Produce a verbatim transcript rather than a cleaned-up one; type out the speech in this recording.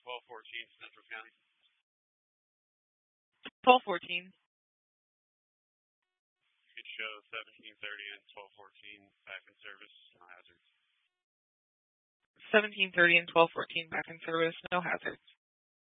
twelve fourteen Central County. twelve fourteen. It shows seventeen thirty and twelve fourteen back in service, no hazards. seventeen thirty and twelve fourteen back in service, no hazards.